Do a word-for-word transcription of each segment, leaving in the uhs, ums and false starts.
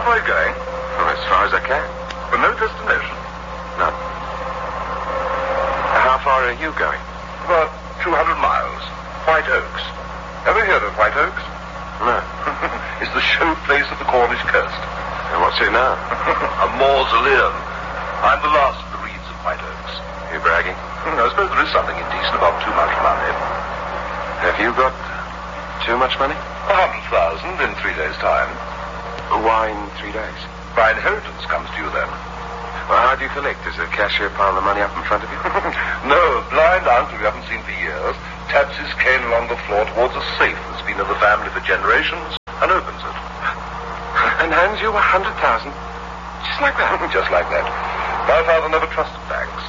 far are you going? Well, as far as I can. But no destination? None. How far are you going? About two hundred miles. White Oaks. Ever heard of White Oaks? No. It's the show place of the Cornish coast. And what's it now? A mausoleum. I'm the last of the Reeds of White Oaks. You bragging? I suppose there is something indecent about too much money. Have you got too much money? A hundred thousand in three days' time. Why in three days? My inheritance comes to you then. Well, how do you collect? Does the cashier pile the money up in front of you? No, a blind uncle you haven't seen for years taps his cane along the floor towards a safe that's been in the family for generations and opens it. And hands you a hundred thousand? Just like that? Just like that. My father never trusted banks.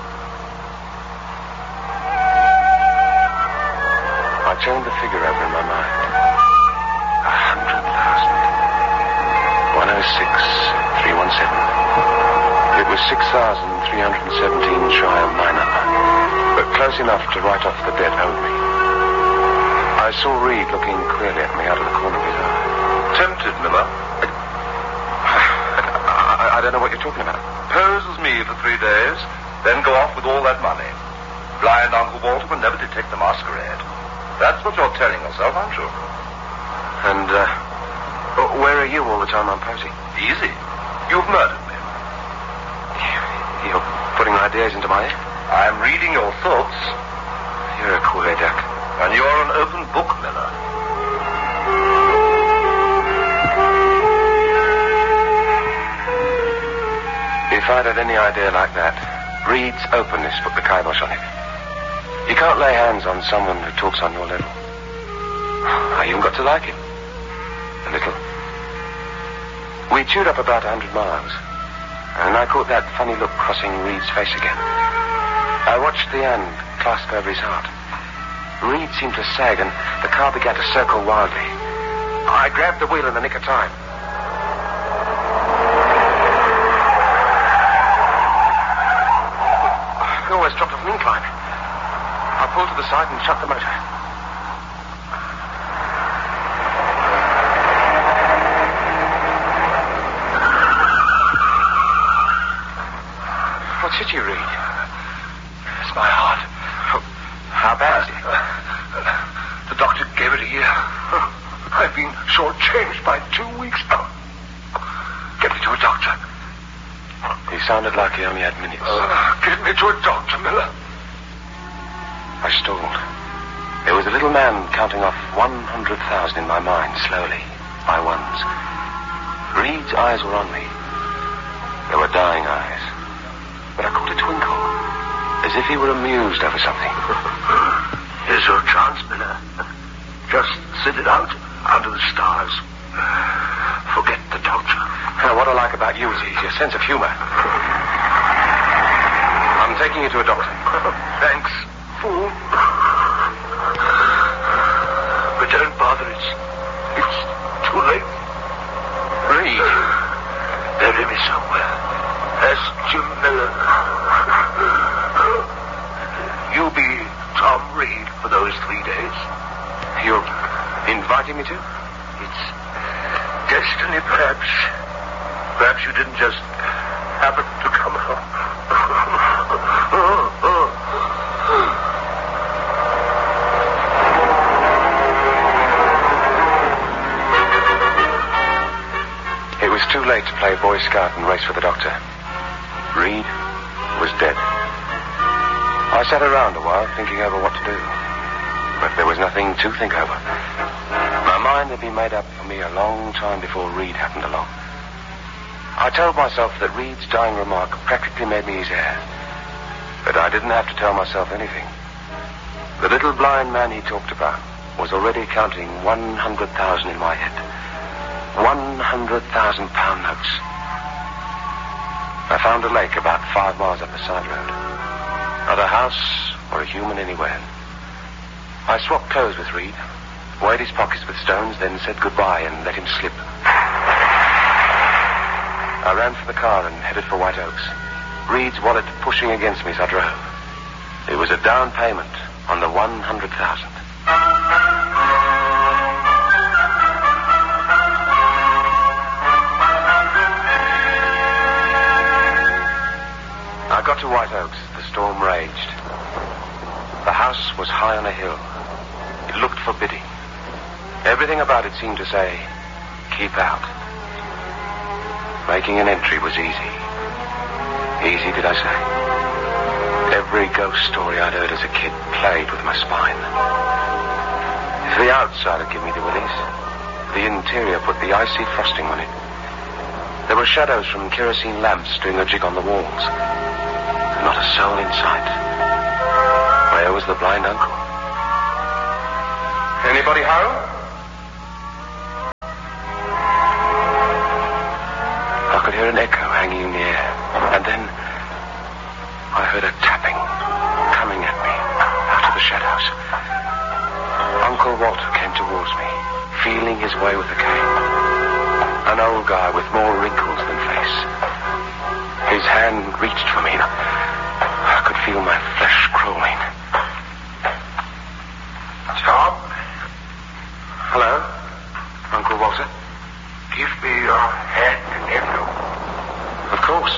I turned the figure over in my mind. A hundred thousand. One oh six, three one seven. It was six thousand three hundred seventeen shy of my number, but close enough to write off the debt owed me. I saw Reed looking queerly at me out of the corner of his eye. Tempted, Miller. I, I, I don't know what you're talking about. Pose as me for three days, then go off with all that money. Blind Uncle Walter will never detect the masquerade. That's what you're telling yourself, aren't you? And, uh, where are you all the time I'm posing? Easy. You've murdered me. You're putting ideas into my head? I'm reading your thoughts. You're a queer duck. And you're an open book, Miller. If I'd had any idea like that, Reed's openness put the kibosh on it. You can't lay hands on someone who talks on your level. I even got to like him. A little. We chewed up about a hundred miles, and I caught that funny look crossing Reed's face again. I watched the hand clasp over his heart. Reed seemed to sag, and the car began to circle wildly. I grabbed the wheel in the nick of time. I almost dropped off an incline. I pulled to the side and shut the motor. What's hit you, Reed? It's my heart. How bad is it? The doctor gave it a year. I've been shortchanged by two weeks. Get me to a doctor. He sounded like he only had minutes. Uh, get me to a doctor, Miller. I stalled. There was a little man counting off one hundred thousand in my mind, slowly, by ones. Reed's eyes were on me. They were dying eyes. But I caught a twinkle, as if he were amused over something. Here's your chance, Miller. Just sit it out under the stars. Forget the doctor. Now, what I like about you is your sense of humor. I'm taking you to a doctor. Thanks, fool. But don't bother. It's, it's too late. Reed. Bury me somewhere. As Jim Miller. You be Tom Reed for those three days. You're inviting me to? It's destiny, perhaps. Perhaps you didn't just happen to come along. It was too late to play Boy Scout and race for the doctor. Reed was dead. I sat around a while thinking over what to do. But there was nothing to think over. My mind had been made up for me a long time before Reed happened along. I told myself that Reed's dying remark practically made me his heir. But I didn't have to tell myself anything. The little blind man he talked about was already counting one hundred thousand in my head. One hundred thousand pound notes. I found a lake about five miles up a side road. Not a house or a human anywhere. I swapped clothes with Reed, weighed his pockets with stones, then said goodbye and let him slip. I ran for the car and headed for White Oaks, Reed's wallet pushing against me as I drove. It was a down payment on the one hundred thousand. on a hill. It looked forbidding. Everything about it seemed to say, keep out. Making an entry was easy. Easy, did I say? Every ghost story I'd heard as a kid played with my spine. If the outside had given me the willies, the interior put the icy frosting on it. There were shadows from kerosene lamps doing a jig on the walls. And not a soul in sight. Where was the blind uncle? Anybody home? I could hear an echo hanging in the air. And then I heard a tapping coming at me out of the shadows. Uncle Walter came towards me, feeling his way with the cane. An old guy with more wrinkles than face. His hand reached for me. I could feel my flesh crawling. Tom? Hello, Uncle Walter? Give me your hand, nephew. Of course.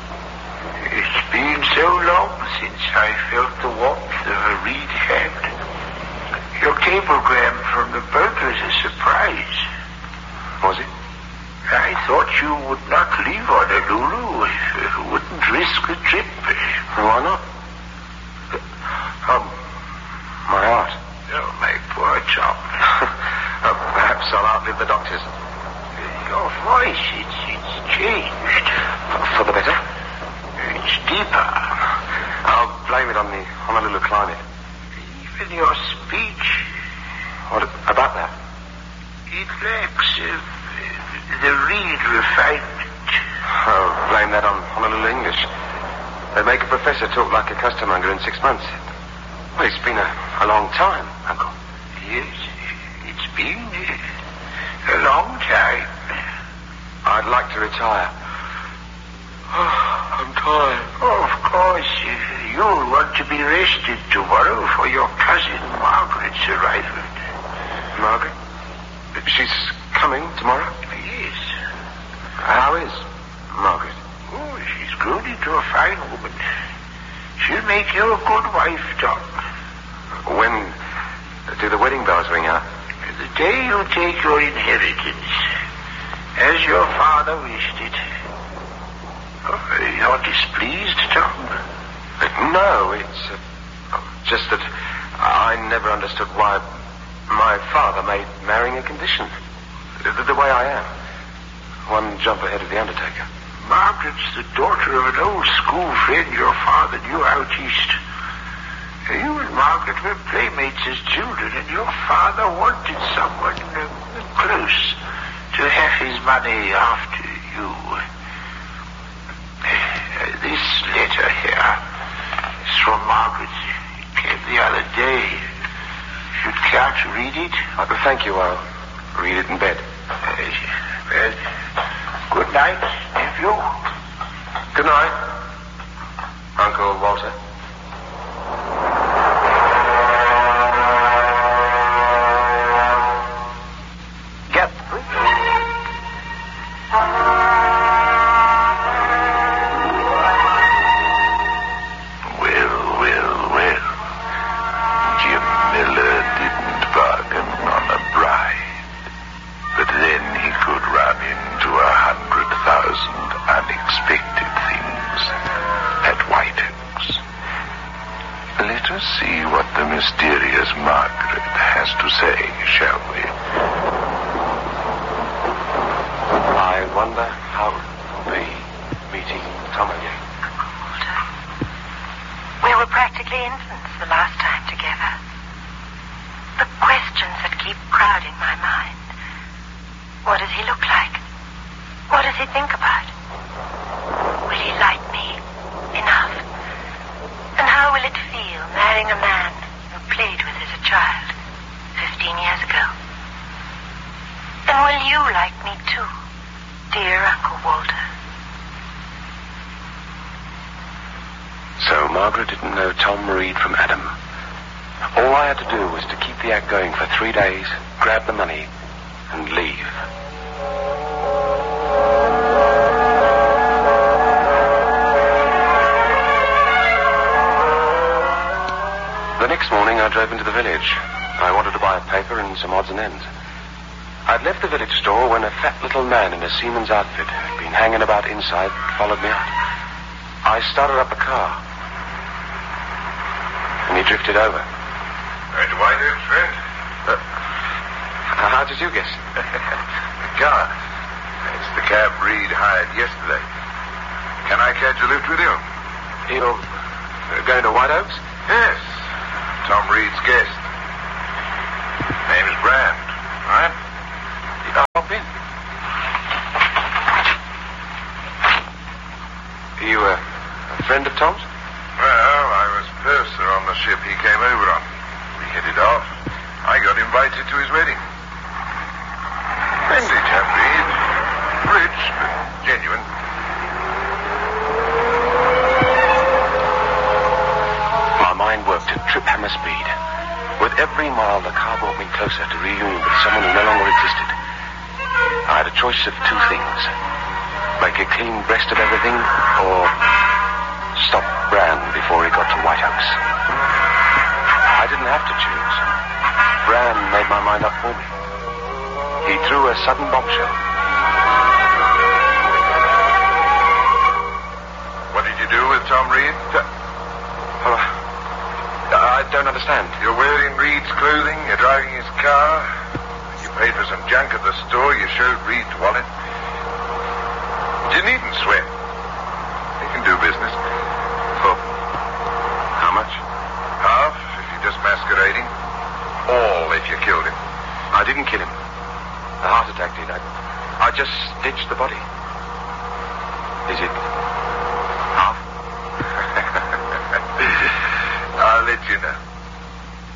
It's been so long since I felt the warmth of a reed hand. Your cablegram from the boat was a surprise. Was it? I thought you would not leave Honolulu if you wouldn't risk the trip. Why not? Um, my heart. Oh, my poor Tom. uh, perhaps I'll outlive the doctors. Your voice, it's, it's changed. For the better? It's deeper. I'll blame it on the Honolulu climate. Even your speech. What about that? It lacks uh, the reed refinement. Oh, blame that on Honolulu English. They make a professor talk like a costermonger in six months. Well, it's been a, a long time, Uncle. Yes, it's been uh, a long time. I'd like to retire. Oh, I'm tired. Oh, of course, uh, you'll want to be rested tomorrow for your cousin Margaret's arrival. Margaret? She's coming tomorrow? Yes. How is Margaret? Oh, she's grown into a fine woman. She'll make you a good wife, Tom. When do the wedding bells ring out? The day you take your inheritance, as your father wished it. Oh, you're displeased, Tom? No, it's uh, just that I never understood why my father made marrying a condition. The, the way I am. One jump ahead of the undertaker. Margaret's the daughter of an old school friend your father knew out east. You and Margaret were playmates as children, and your father wanted someone uh, close to have his money after you. Uh, this letter here is from Margaret. It came the other day. Should care to read it? Uh, thank you. I'll read it in bed. Uh, well, good night, nephew. Good night, Uncle Walter. Get free. Well, well, well. Jim Miller didn't bargain on a bride. But then he could run into a hundred thousand unexpected things at White Oaks. Let us see what the mysterious Margaret has to say, shall we? I wonder how it will be meeting Tom again. Walter, we were practically infants the last time together. The questions that keep crowding my mind. What does he look like? What does he think about? Will he like me enough? And how will it feel marrying a man who played with as a child fifteen years ago? And will you like me too, dear Uncle Walter? So Margaret didn't know Tom Reed from Adam. All I had to do was to keep the act going for three days, grab the money, and leave. The next morning, I drove into the village. I wanted to buy a paper and some odds and ends. I'd left the village store when a fat little man in a seaman's outfit who'd been hanging about inside followed me out. I started up the car, and he drifted over. Going to White Oaks, friend? Uh, how did you guess? The car. It's the cab Reed hired yesterday. Can I catch a lift with you? You're uh, going to White Oaks? Yes. Tom Reed's guest. Name is Brand. Right? I'll hop in. Are you uh, a friend of Tom's? Well, I was purser on the ship he came over on. We hit it off. I got invited to his wedding. Friendly chap, Reed. Rich, but genuine. My mind worked at trip hammer speed. With every mile, the car brought me closer to reunion with someone who no longer existed. I had a choice of two things. Make a clean breast of everything, or stop Brand before he got to White Oaks. I didn't have to choose. Brand made my mind up for me. He threw a sudden bombshell. What did you do with Tom Reed? Uh, I don't understand. You're wearing Reed's clothing, you're driving his car. You paid for some junk at the store, you showed Reed's wallet. You needn't sweat. You can do business. For how much? Half if you're just masquerading. All if you killed him. I didn't kill him. A heart attack did. I, I just stitched the body. Is it half? I'll let you know.